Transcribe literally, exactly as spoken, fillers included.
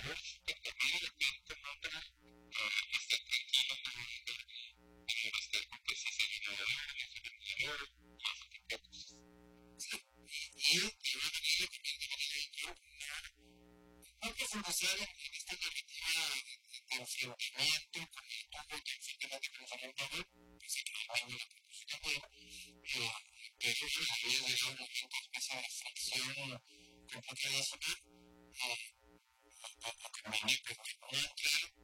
Y yo creo que hay que fundamentar en esta narrativa de enfrentamiento con el tubo que efectivamente precisamente pues se creó en la proposición de eh, que eso se había llegado a un momento de especie de fracción completadísima, eh, o conveniente, muy claro,